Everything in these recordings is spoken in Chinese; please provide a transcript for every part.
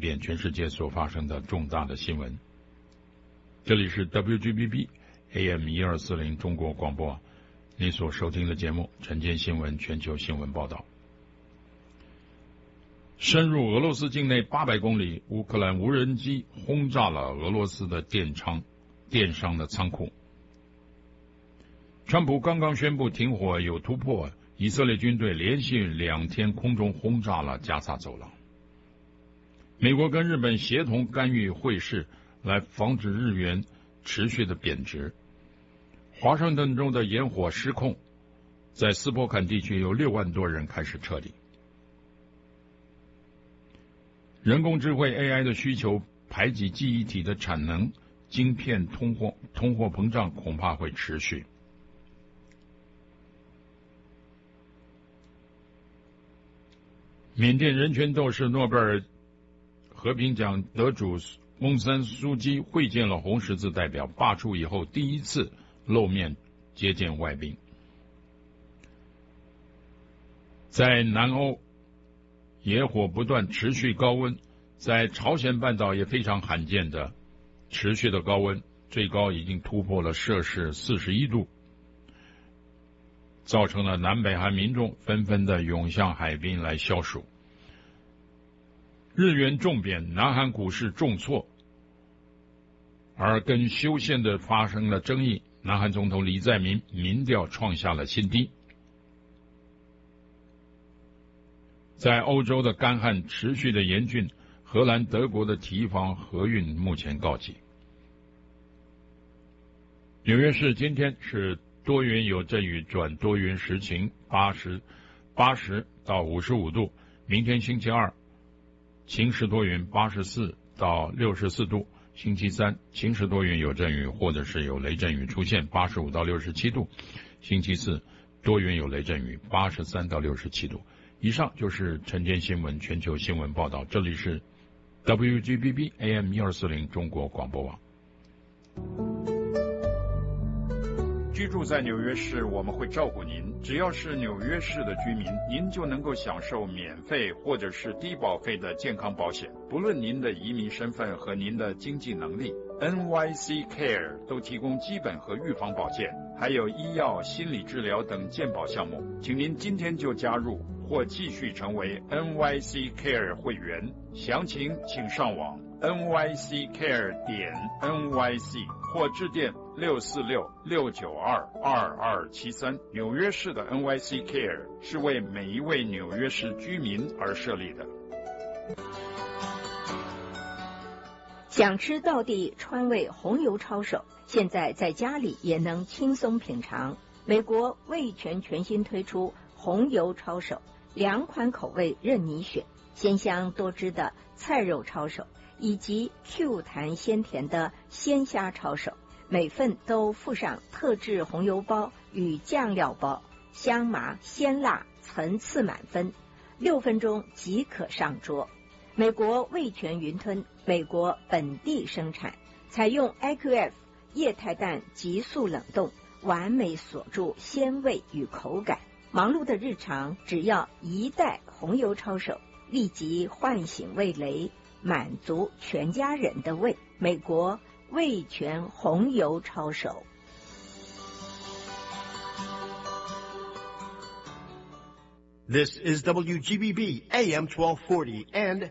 遍全世界所发生的重大的新闻。这里是 WGBB AM 1240中国广播，你所收听的节目晨间新闻全球新闻报道。深入俄罗斯境内800公里，乌克兰无人机轰炸了俄罗斯的电商的仓库。川普刚刚宣布停火有突破，以色列军队连续2天空中轰炸了加萨走廊。美国跟日本协同干预汇市，来防止日元持续的贬值。华盛顿州的野火失控，在斯波坎地区有6万多人开始撤离。人工智慧 AI 的需求排挤记忆体的产能，晶片通货膨胀恐怕会持续。缅甸人权斗士诺贝尔和平奖得主翁山苏姬会见了红十字代表，罢黜以后第一次露面接见外宾。在南欧，野火不断，持续高温，在朝鲜半岛也非常罕见的持续的高温，最高已经突破了摄氏41度，造成了南北韩民众纷纷的涌向海滨来消暑。日元重贬，南韩股市重挫，而跟修宪的发生了争议，南韩总统李在明民调创下了新低。在欧洲的干旱持续的严峻，荷兰、德国的提防河运目前告急。纽约市今天是多云有阵雨转多云时晴，80到55度。明天星期二晴时多云，84到64度。星期三晴时多云有阵雨或者是有雷阵雨出现，85到67度。星期四多云有雷阵雨，83到67度。以上就是晨间新闻全球新闻报道，这里是 WGBB AM 1240中国广播网。居住在纽约市，我们会照顾您。只要是纽约市的居民，您就能够享受免费或者是低保费的健康保险，不论您的移民身份和您的经济能力。NYC Care 都提供基本和预防保健，还有医药、心理治疗等健保项目。请您今天就加入或继续成为 NYC Care 会员，详情请上网 nyccare.nyc 或致电646-692-2273。纽约市的 NYC Care 是为每一位纽约市居民而设立的。 想吃道地川味红油抄手，现在在家里也能轻松品尝。美国味全全新推出红油抄手，2款口味任你选，鲜香多汁的菜肉抄手，以及 Q 弹鲜甜的鲜虾抄手，每份都附上特制红油包与酱料包，香麻鲜辣，层次满分，6分钟即可上桌。美国味全云吞，美国本地生产，采用 IQF 液态氮急速冷冻，完美锁住鲜味与口感。忙碌的日常，只要1袋红油抄手，立即唤醒味蕾，满足全家人的胃。美国味全红油抄手。 This is WGBB AM 1240 and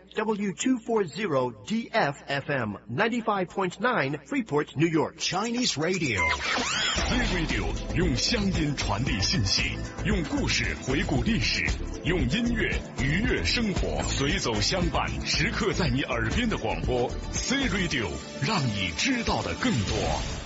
W240DF-FM 95.9 Freeport, New York. Chinese Radio. C-Radio 用乡音传递信息，用故事回顾历史，用音乐愉悦生活，随走相伴，时刻在你耳边的广播。C-Radio 让你知道的更多。